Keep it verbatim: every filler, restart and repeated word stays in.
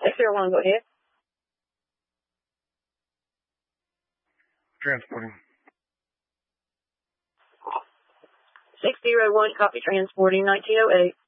six zero one, go ahead. Transporting. six zero one, copy transporting, nineteen oh eight.